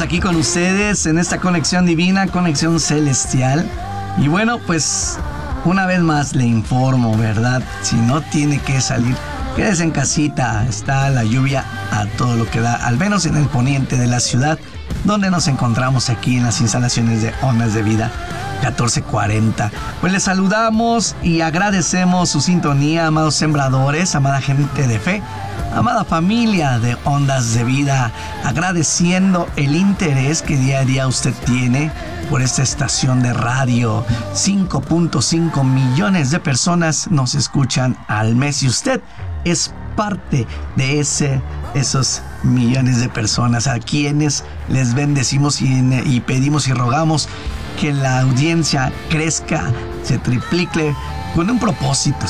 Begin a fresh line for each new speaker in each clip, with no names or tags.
aquí con ustedes en esta conexión divina, conexión celestial. Y bueno, pues una vez más le informo, ¿verdad? Si no tiene que salir, quédese en casita. Está la lluvia a todo lo que da, al menos en el poniente de la ciudad, donde nos encontramos aquí en las instalaciones de Ondas de Vida 1440. Pues les saludamos y agradecemos su sintonía, amados sembradores, amada gente de fe, amada familia de Ondas de Vida, agradeciendo el interés que día a día usted tiene por esta estación de radio. 5.5 millones de personas nos escuchan al mes y usted es parte de esos millones de personas a quienes les bendecimos y pedimos y rogamos que la audiencia crezca, se triplique con un propósito,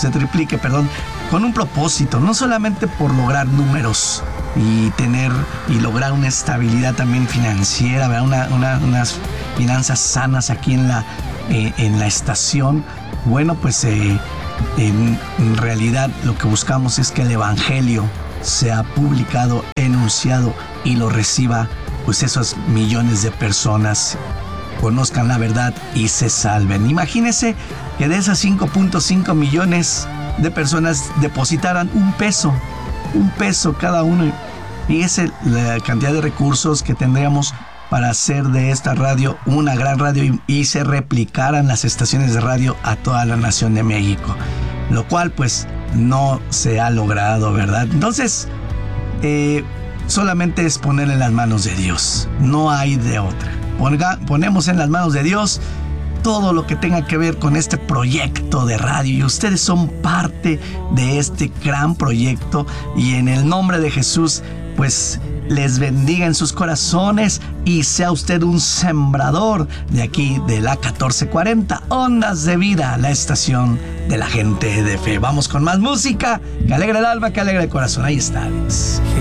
no solamente por lograr números y lograr una estabilidad también financiera, ¿verdad? Unas finanzas sanas aquí en la estación. Bueno, pues en realidad lo que buscamos es que el evangelio sea publicado, enunciado y lo reciba pues esos millones de personas, conozcan la verdad y se salven. Imagínense que de esas 5.5 millones de personas depositaran un peso cada uno. Fíjese la cantidad de recursos que tendríamos para hacer de esta radio una gran radio y se replicaran las estaciones de radio a toda la nación de México, lo cual pues no se ha logrado, ¿verdad? Entonces solamente es poner en las manos de Dios, no hay de otra. Ponemos en las manos de Dios todo lo que tenga que ver con este proyecto de radio y ustedes son parte de este gran proyecto y en el nombre de Jesús pues les bendiga en sus corazones y sea usted un sembrador de aquí de la 1440 Ondas de Vida, la estación de la gente de fe. Vamos con más música que alegra el alma, que alegra el corazón. Ahí está.